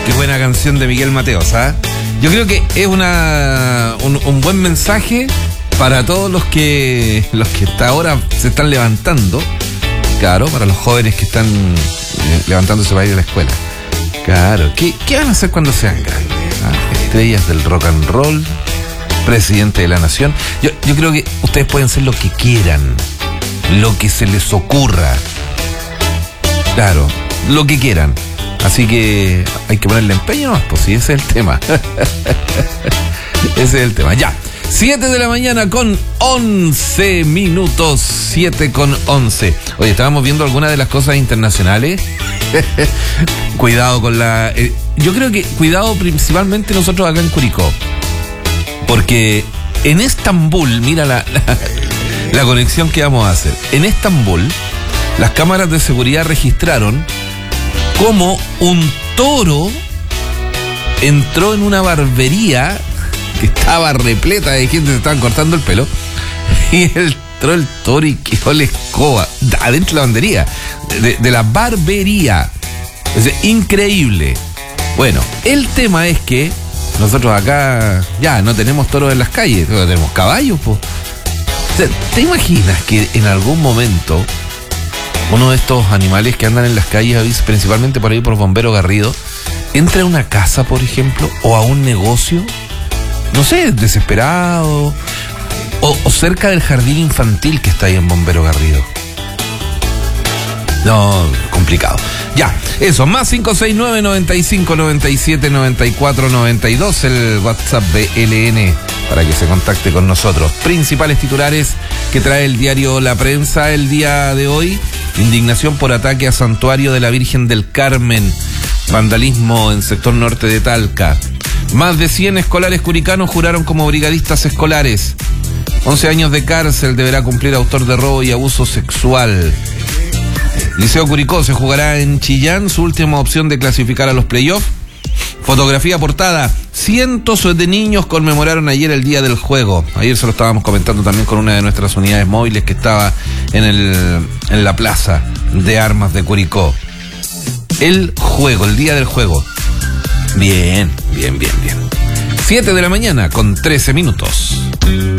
Qué buena canción de Miguel Mateos, ¿ah? Yo creo que es un buen mensaje para todos los que hasta ahora se están levantando. Claro, para los jóvenes que están levantándose para ir a la escuela. Claro, ¿qué van a hacer cuando sean grandes? Estrellas del rock and roll, presidente de la nación. Yo creo que ustedes pueden ser lo que quieran, lo que se les ocurra. Claro, lo que quieran. Así que hay que ponerle empeño más, pues sí, ese es el tema. Ese es el tema. Ya, 7 de la mañana con 11 minutos. 7 con 11. Oye, estábamos viendo algunas de las cosas internacionales. Cuidado con la... yo creo que cuidado principalmente nosotros acá en Curicó. Porque en Estambul, mira la conexión que vamos a hacer. En Estambul, las cámaras de seguridad registraron cómo un toro entró en una barbería que estaba repleta de gente que se estaban cortando el pelo, y entró el toro y quedó la escoba adentro de la bandería de la barbería. Es increíble. Bueno, el tema es que nosotros acá ya no tenemos toros en las calles, pero tenemos caballos, po. O sea, ¿te imaginas que en algún momento uno de estos animales que andan en las calles, principalmente por ahí por Bombero Garrido, entra a una casa, por ejemplo, o a un negocio, no sé, desesperado, o cerca del jardín infantil que está ahí en Bombero Garrido? No, complicado. Ya, eso, más 569-95-97-94-92, el WhatsApp de LN para que se contacte con nosotros. Principales titulares que trae el diario La Prensa el día de hoy: indignación por ataque a Santuario de la Virgen del Carmen, vandalismo en sector norte de Talca. Más de 100 escolares curicanos juraron como brigadistas escolares. 11 años de cárcel deberá cumplir autor de robo y abuso sexual. Liceo Curicó se jugará en Chillán, su última opción de clasificar a los playoffs. Fotografía portada: cientos de niños conmemoraron ayer el día del juego. Ayer se lo estábamos comentando también con una de nuestras unidades móviles que estaba en la plaza de armas de Curicó. El juego, el día del juego. Bien. 7 de la mañana con 13 minutos.